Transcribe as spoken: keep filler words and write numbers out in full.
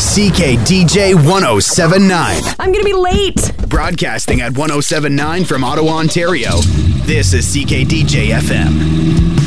C K D J one oh seven point nine. I'm going to be late. Broadcasting at one oh seven point nine from Ottawa, Ontario. This is C K D J F M.